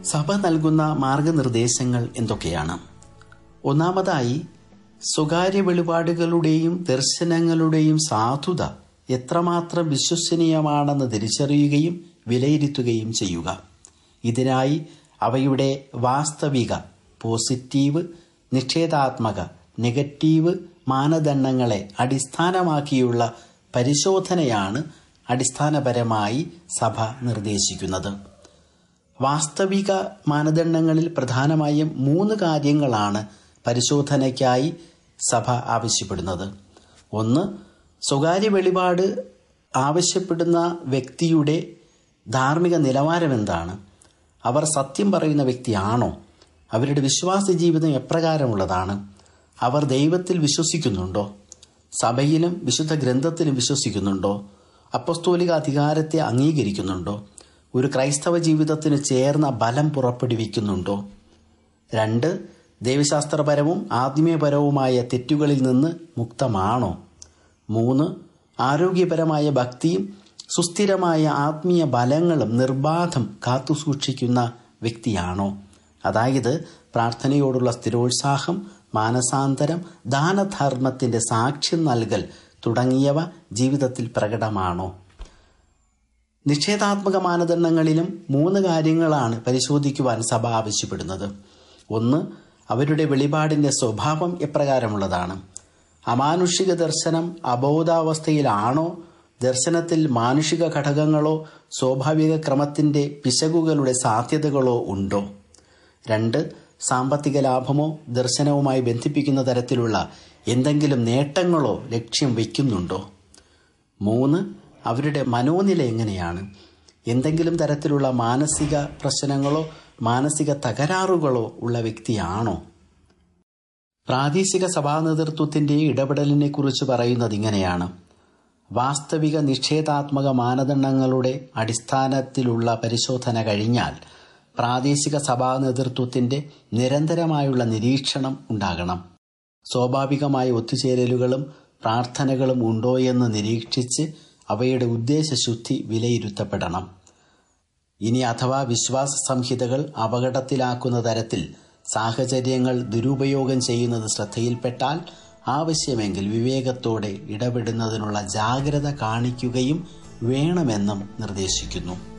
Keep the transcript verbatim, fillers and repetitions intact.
സഭ നൽകുന്ന മാർഗനിർദ്ദേശങ്ങൾ എന്തൊക്കെയാണ്? ഒന്നാമതായി, സ്വകാര്യ വെളിപാടുകളുടെയും ദർശനങ്ങളുടെയും സാധുത എത്രമാത്രം വിശ്വസനീയമാണെന്ന് തിരിച്ചറിയുകയും വിലയിരുത്തുകയും ചെയ്യുക. ഇതിനായി അവയുടെ വാസ്തവിക, പോസിറ്റീവ്, നിഷേധാത്മക, നെഗറ്റീവ് മാനദണ്ഡങ്ങളെ അടിസ്ഥാനമാക്കിയുള്ള പരിശോധനയാണ് അടിസ്ഥാനപരമായി സഭ നിർദ്ദേശിക്കുന്നത്. വാസ്തവിക മാനദണ്ഡങ്ങളിൽ പ്രധാനമായും മൂന്ന് കാര്യങ്ങളാണ് പരിശോധനയ്ക്കായി സഭ ആവശ്യപ്പെടുന്നത്. ഒന്ന്, സ്വകാര്യ വെളിപാട് ആവശ്യപ്പെടുന്ന വ്യക്തിയുടെ ധാർമ്മിക നിലവാരം എന്താണ്? അവർ സത്യം പറയുന്ന വ്യക്തിയാണോ? അവരുടെ വിശ്വാസ ജീവിതം എപ്രകാരമുള്ളതാണ്? അവർ ദൈവത്തിൽ വിശ്വസിക്കുന്നുണ്ടോ? സഭയിലും വിശുദ്ധ ഗ്രന്ഥത്തിലും വിശ്വസിക്കുന്നുണ്ടോ? അപ്പസ്തോലിക അധികാരത്തെ അംഗീകരിക്കുന്നുണ്ടോ? ഒരു ക്രൈസ്തവ ജീവിതത്തിന് ചേർന്ന ബലം പുറപ്പെടുവിക്കുന്നുണ്ടോ? രണ്ട്, ദൈവശാസ്ത്രപരവും ആത്മീയപരവുമായ തെറ്റുകളിൽ നിന്ന് മുക്തമാണോ? മൂന്ന്, ആരോഗ്യപരമായ ഭക്തിയും സുസ്ഥിരമായ ആത്മീയ ബലങ്ങളും നിർബാധം കാത്തുസൂക്ഷിക്കുന്ന വ്യക്തിയാണോ? അതായത് പ്രാർത്ഥനയോടുള്ള സ്ഥിരോത്സാഹം, മാനസാന്തരം, ദാനധർമ്മത്തിന്റെ സാക്ഷ്യം നൽകൽ തുടങ്ങിയവ ജീവിതത്തിൽ പ്രകടമാണോ? നിഷേധാത്മക മാനദണ്ഡങ്ങളിലും മൂന്ന് കാര്യങ്ങളാണ് പരിശോധിക്കുവാൻ സഭ ആവശ്യപ്പെടുന്നത്. ഒന്ന്, അവരുടെ വെളിപാടിന്റെ സ്വഭാവം എപ്രകാരമുള്ളതാണ്? അമാനുഷിക ദർശനം അബോധാവസ്ഥയിലാണോ? ദർശനത്തിൽ മാനുഷിക ഘടകങ്ങളോ സ്വാഭാവിക ക്രമത്തിന്റെ പിശകുകളുടെ സാധ്യതകളോ ഉണ്ടോ? രണ്ട്, സാമ്പത്തിക ലാഭമോ ദർശനവുമായി ബന്ധിപ്പിക്കുന്ന തരത്തിലുള്ള എന്തെങ്കിലും നേട്ടങ്ങളോ ലക്ഷ്യം വയ്ക്കുന്നുണ്ടോ? മൂന്ന്, അവരുടെ മനോനില എങ്ങനെയാണ്? എന്തെങ്കിലും തരത്തിലുള്ള മാനസിക പ്രശ്നങ്ങളോ മാനസിക തകരാറുകളോ ഉള്ള വ്യക്തിയാണോ? പ്രാദേശിക സഭാ നേതൃത്വത്തിന്റെ ഇടപെടലിനെ കുറിച്ച് പറയുന്നത് ഇങ്ങനെയാണ്: വാസ്തവിക നിഷേധാത്മക മാനദണ്ഡങ്ങളുടെ അടിസ്ഥാനത്തിലുള്ള പരിശോധന കഴിഞ്ഞാൽ പ്രാദേശിക സഭാ നേതൃത്വത്തിന്റെ നിരന്തരമായുള്ള നിരീക്ഷണം ഉണ്ടാകണം. സ്വാഭാവികമായ ഒത്തുചേരലുകളും പ്രാർത്ഥനകളും ഉണ്ടോയെന്ന് നിരീക്ഷിച്ച് അവയുടെ ഉദ്ദേശശുദ്ധി വിലയിരുത്തപ്പെടണം. ഇനി അഥവാ വിശ്വാസ സംഹിതകൾ അപകടത്തിലാക്കുന്ന തരത്തിൽ സാഹചര്യങ്ങൾ ദുരുപയോഗം ചെയ്യുന്നത് ശ്രദ്ധയിൽപ്പെട്ടാൽ ആവശ്യമെങ്കിൽ വിവേകത്തോടെ ഇടപെടുന്നതിനുള്ള ജാഗ്രത കാണിക്കുകയും വേണമെന്നും നിർദ്ദേശിക്കുന്നു.